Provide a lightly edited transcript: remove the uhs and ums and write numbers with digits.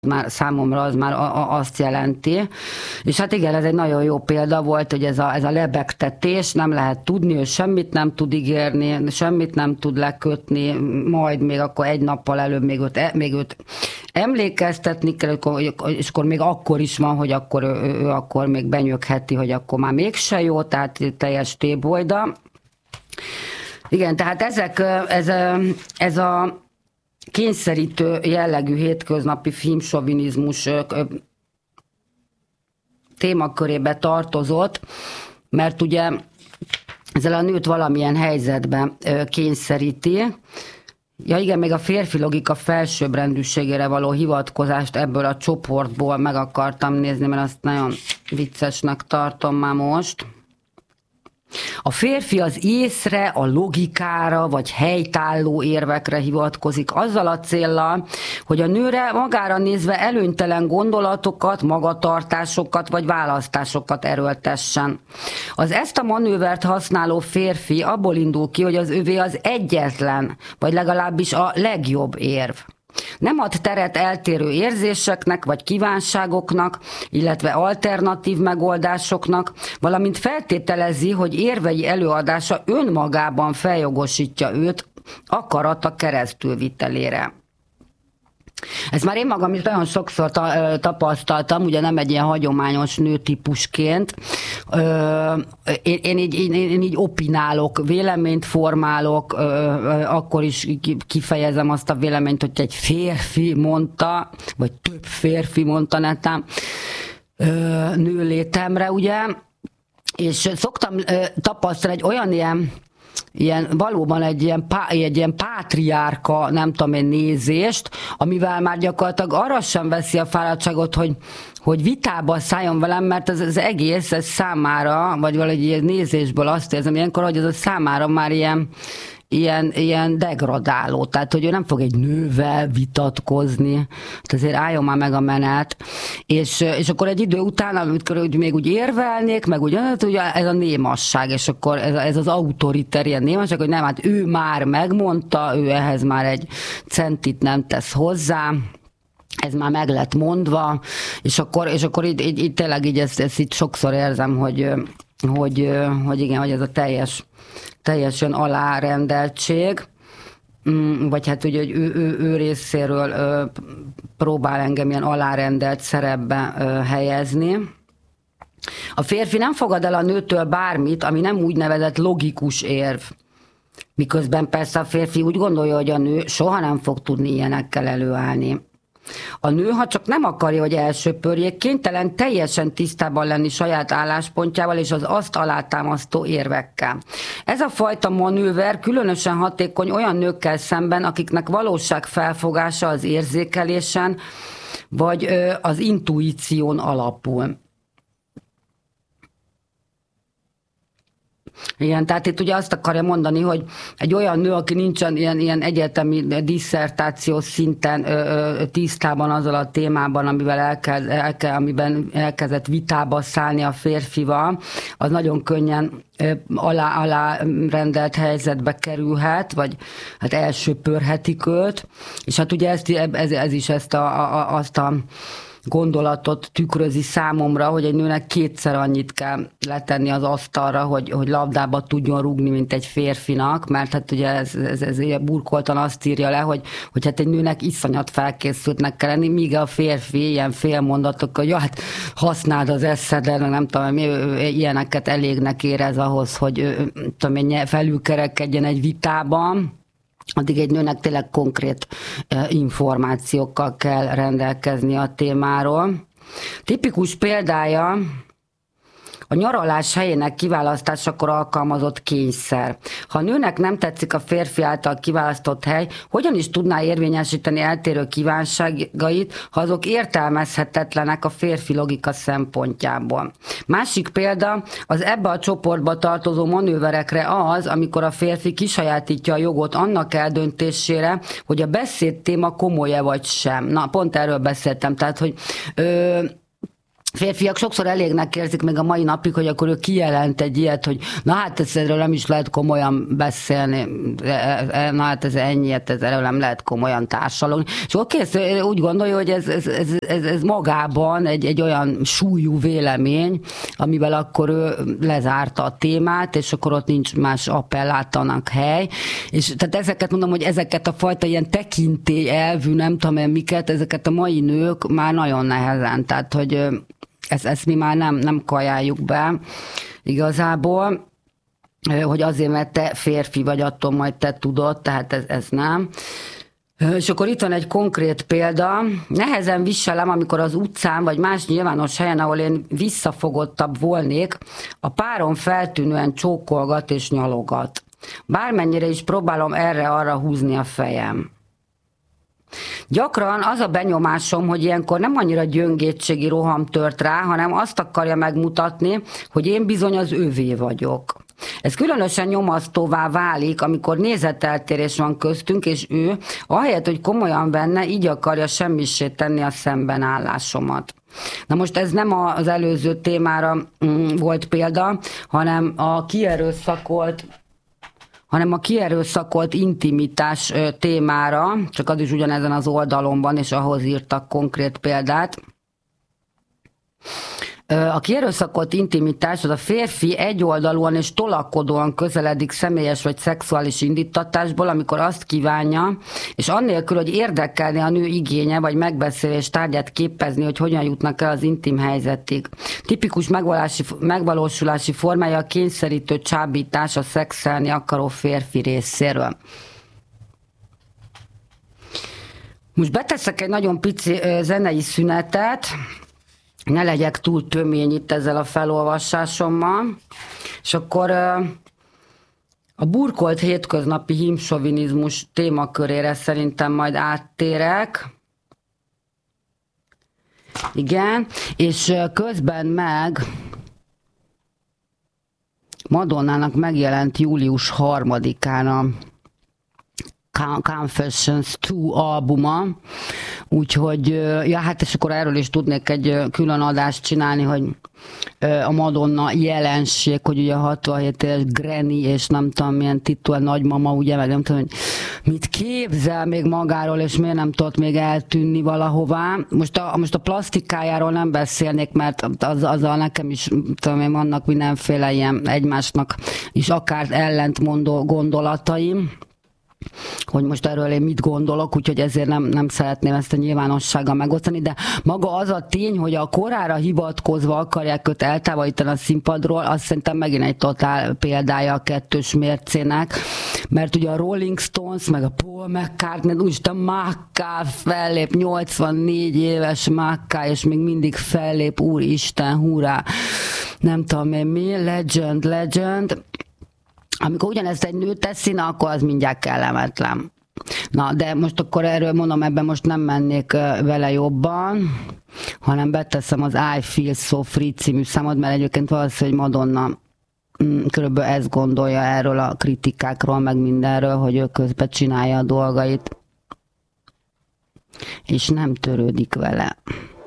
már számomra az már azt jelenti. És hát igen, ez egy nagyon jó példa volt, hogy ez a lebegtetés, nem lehet tudni, ő semmit nem tud ígérni, semmit nem tud lekötni, majd még akkor egy nappal előbb még őt emlékeztetni kell, és akkor még akkor is van, hogy akkor ő akkor még benyögheti, hogy akkor már mégse jó, tehát teljes tébolyda. Igen, tehát ez a kényszerítő jellegű hétköznapi filmsovinizmus témakörébe tartozott, mert ugye ezzel a nőt valamilyen helyzetbe kényszeríti. Ja igen, még a férfi logika felsőbbrendűségére való hivatkozást ebből a csoportból meg akartam nézni, mert azt nagyon viccesnek tartom már most. A férfi az észre, a logikára vagy helytálló érvekre hivatkozik azzal a céllal, hogy a nőre magára nézve előnytelen gondolatokat, magatartásokat vagy választásokat erőltessen. Az ezt a manővert használó férfi abból indul ki, hogy az övé az egyetlen, vagy legalábbis a legjobb érv. Nem ad teret eltérő érzéseknek vagy kívánságoknak, illetve alternatív megoldásoknak, valamint feltételezi, hogy érvei előadása önmagában feljogosítja őt akarata keresztülvitelére. Ezt már én magam is nagyon sokszor tapasztaltam, ugye nem egy ilyen hagyományos nőtípusként. Én így opinálok, véleményt formálok, akkor is kifejezem azt a véleményt, hogy egy férfi mondta, vagy több férfi mondta netán nőlétemre, ugye? És szoktam tapasztalni egy olyan ilyen valóban egy ilyen pátriárka, nem tudom én, nézést, amivel már gyakorlatilag arra sem veszi a fáradtságot, hogy vitába szálljon velem, mert ez egész, ez számára, vagy valahogy ilyen nézésből azt érzem ilyenkor, hogy ez a számára már ilyen degradáló, tehát hogy ő nem fog egy nővel vitatkozni, hát azért álljon már meg a menet, és akkor egy idő után, amikor még úgy érvelnék, meg úgy, hát ugye ez a némasság, és akkor ez az autoriter ilyen némasság, hogy nem, hát ő már megmondta, ő ehhez már egy centit nem tesz hozzá, ez már meg lett mondva, és akkor így tényleg így ezt így sokszor érzem, hogy igen, hogy ez a teljesen alárendeltség, vagy hát ugye, hogy ő részéről próbál engem ilyen alárendelt szerepbe helyezni. A férfi nem fogad el a nőtől bármit, ami nem úgynevezett logikus érv. Miközben persze a férfi úgy gondolja, hogy a nő soha nem fog tudni ilyenekkel előállni. A nő, ha csak nem akarja, hogy elsöpörjék, kénytelen teljesen tisztában lenni saját álláspontjával és az azt alátámasztó érvekkel. Ez a fajta manőver különösen hatékony olyan nőkkel szemben, akiknek valóságfelfogása az érzékelésen vagy az intuíción alapul. Igen, tehát itt ugye azt akarja mondani, hogy egy olyan nő, aki nincsen ilyen egyetemi disszertációs szinten tisztában azzal a témában, amiben elkezdett vitába szállni a férfival, az nagyon könnyen alárendelt helyzetbe kerülhet, vagy hát elsöpörhetik őt, és hát ugye ez is azt a gondolatot tükrözi számomra, hogy egy nőnek kétszer annyit kell letenni az asztalra, hogy labdába tudjon rúgni, mint egy férfinak, mert hát ugye ez burkoltan azt írja le, hogy hát egy nőnek iszonyat felkészültnek kell lenni, míg a férfi ilyen félmondatok, hogy hát használd az eszedet, nem tudom, ilyeneket elégnek érez ahhoz, hogy felülkerekedjen egy vitában. Addig egy nőnek tényleg konkrét információkkal kell rendelkezni a témáról. Tipikus példája a nyaralás helyének kiválasztásakor alkalmazott kényszer. Ha a nőnek nem tetszik a férfi által kiválasztott hely, hogyan is tudná érvényesíteni eltérő kívánságait, ha azok értelmezhetetlenek a férfi logika szempontjából. Másik példa az ebbe a csoportba tartozó manőverekre az, amikor a férfi kisajátítja a jogot annak eldöntésére, hogy a beszéd téma komoly-e vagy sem. Na, pont erről beszéltem, tehát, hogy férfiak sokszor elégnek érzik még a mai napig, hogy akkor ő kijelent egy ilyet, hogy na hát erről nem is lehet komolyan beszélni, na hát ez ennyi, erről nem lehet komolyan társalogni. És oké, úgy gondolja, hogy ez magában egy olyan súlyú vélemény, amivel akkor ő lezárta a témát, és akkor ott nincs más appellátanak hely. És tehát ezeket mondom, hogy ezeket a fajta ilyen tekintély elvű, nem tudom én miket, ezeket a mai nők már nagyon nehezen, tehát hogy ezt mi már nem kajáljuk be igazából, hogy azért, mert te férfi vagy, attól majd te tudod, tehát ez nem. És akkor itt van egy konkrét példa. Nehezen viselem, amikor az utcán vagy más nyilvános helyen, ahol én visszafogottabb volnék, a párom feltűnően csókolgat és nyalogat. Bármennyire is próbálom erre-arra húzni a fejem. Gyakran az a benyomásom, hogy ilyenkor nem annyira gyöngétségi roham tört rá, hanem azt akarja megmutatni, hogy én bizony az övé vagyok. Ez különösen nyomasztóvá válik, amikor nézeteltérés van köztünk, és ő, ahelyett, hogy komolyan venne, így akarja semmissé tenni a szembenállásomat. Na most ez nem az előző témára volt példa, hanem a kierőszakolt intimitás témára, csak az is ugyanezen az oldalon van, és ahhoz írtak konkrét példát. A kierőszakolt intimitás az a férfi egyoldalúan és tolakodóan közeledik személyes vagy szexuális indítatásból, amikor azt kívánja, és annélkül, hogy érdekelni a nő igénye vagy megbeszélés tárgyát képezni, hogy hogyan jutnak el az intim helyzetig. Tipikus megvalósulási formája a kényszerítő csábítás a szexelni akaró férfi részéről. Most beteszek egy nagyon pici zenei szünetet, ne legyek túl tömény itt ezzel a felolvasásommal, és akkor a burkolt hétköznapi hímsovinizmus témakörére szerintem majd áttérek. Igen, és közben meg Madonnának megjelent július 3-án a Confessions 2 albuma, úgyhogy, ja, hát és akkor erről is tudnék egy külön adást csinálni, hogy a Madonna jelenség, hogy ugye 67 éves Granny, és nem tudom milyen titul, nagymama, ugye, meg nem tudom, hogy mit képzel még magáról, és miért nem tudott még eltűnni valahová. Most a plastikájáról nem beszélnék, mert azzal nekem is, tudom én, vannak mindenféle ilyen egymásnak is akár ellentmondó gondolataim, hogy most erről én mit gondolok, úgyhogy ezért nem szeretném ezt a nyilvánossággal megosztani, de maga az a tény, hogy a korára hivatkozva akarják őt eltávolítani a színpadról, azt szerintem megint egy totál példája a kettős mércének, mert ugye a Rolling Stones, meg a Paul McCartney, úgyis a McCartney fellép, 84 éves McCartney, és még mindig fellép, úristen, hurrá, nem tudom én mi, legend, amikor ugyanezt egy nő teszi, na, akkor az mindjárt kellemetlen. Na, de most akkor erről mondom, ebben most nem mennék vele jobban, hanem beteszem az I Feel So Free című számot, mert egyébként valószínűleg Madonna körülbelül ezt gondolja erről a kritikákról, meg mindenről, hogy ő közben csinálja a dolgait, és nem törődik vele.